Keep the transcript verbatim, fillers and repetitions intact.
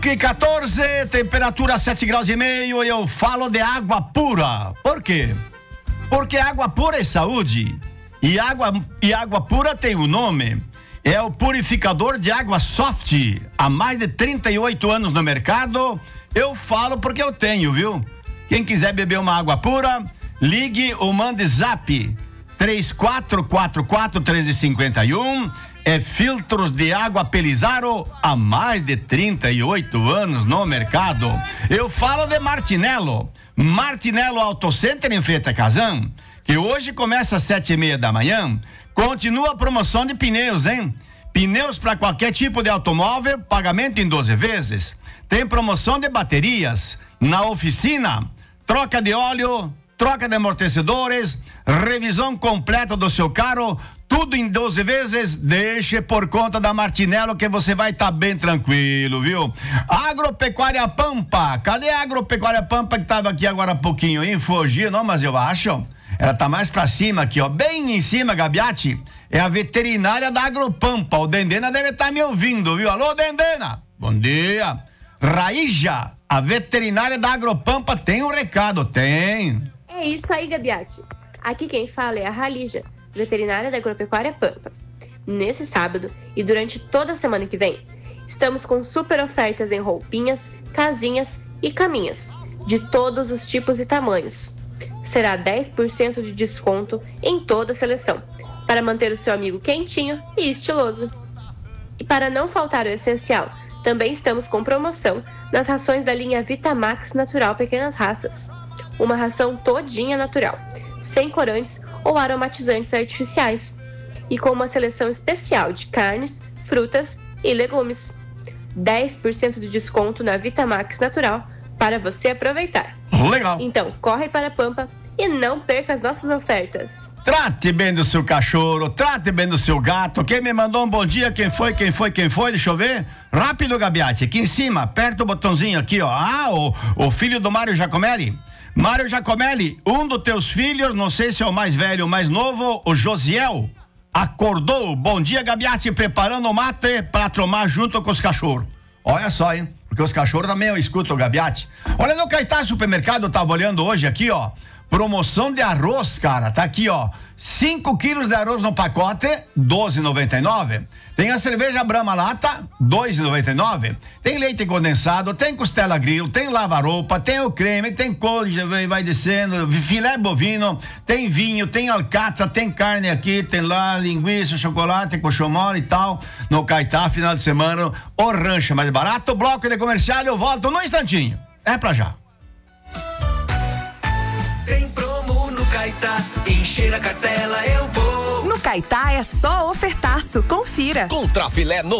Que quatorze, temperatura sete graus e meio, e eu falo de água pura. Por quê? Porque água pura é saúde. E água, e água pura tem o nome. É o purificador de água Soft. Há mais de trinta e oito anos no mercado. Eu falo porque eu tenho, viu? Quem quiser beber uma água pura, ligue ou mande zap três quatro quatro quatro, um três cinco um. É filtros de água Pelizaro há mais de trinta e oito anos no mercado. Eu falo de Martinello. Martinello Auto Center em frente a Kazan, que hoje começa às sete e meia da manhã. Continua a promoção de pneus, hein? Pneus para qualquer tipo de automóvel, pagamento em doze vezes. Tem promoção de baterias na oficina, troca de óleo, troca de amortecedores, revisão completa do seu carro, tudo em doze vezes. Deixe por conta da Martinello que você vai estar tá bem tranquilo, viu? Agropecuária Pampa, cadê a Agropecuária Pampa que tava aqui agora há pouquinho, hein? Fugiu, não, mas eu acho, ela tá mais pra cima aqui, ó, bem em cima, Gabiati, é a veterinária da Agropampa. O Dendena deve estar tá me ouvindo, viu? Alô, Dendena, bom dia. Raíja, a veterinária da Agropampa tem um recado, tem. É isso aí, Gabiati. Aqui quem fala é a Ralija, veterinária da Agropecuária Pampa. Nesse sábado e durante toda a semana que vem, estamos com super ofertas em roupinhas, casinhas e caminhas, de todos os tipos e tamanhos. Será dez por cento de desconto em toda a seleção, para manter o seu amigo quentinho e estiloso. E para não faltar o essencial, também estamos com promoção nas rações da linha Vitamax Natural Pequenas Raças. Uma ração todinha natural, sem corantes ou aromatizantes artificiais, e com uma seleção especial de carnes, frutas e legumes. dez por cento de desconto na Vitamax Natural para você aproveitar. Legal. Então, corre para a Pampa e não perca as nossas ofertas. Trate bem do seu cachorro, trate bem do seu gato. Quem me mandou um bom dia, quem foi, quem foi, quem foi, deixa eu ver. Rápido, Gabiati, aqui em cima, perto do botãozinho aqui, ó. Ah, o, o filho do Mário Giacomelli. Mário Giacomelli, um dos teus filhos, não sei se é o mais velho ou mais novo, o Josiel, acordou. Bom dia, Gabiati, preparando o mate para tomar junto com os cachorros. Olha só, hein? Porque os cachorros também eu escuto o Gabiati. Olha, no Caetá Supermercado, eu tava olhando hoje aqui, ó. Promoção de arroz, cara. Tá aqui, ó. cinco quilos de arroz no pacote, doze reais e noventa e nove centavos. Tem a cerveja Brahma Lata, dois reais e noventa e nove centavos. Tem leite condensado, tem costela grill, tem lava-roupa, tem o creme, tem coisa, vai descendo, filé bovino, tem vinho, tem alcatra, tem carne aqui, tem lá linguiça, chocolate, coxão mole e tal. No Caetá, final de semana, o rancho mais barato. Bloco de comercial, eu volto no instantinho. É pra já. Tem promo no Caetá, encher a cartela eu vou. No Caetá é só ofertaço, confira. Contrafilé no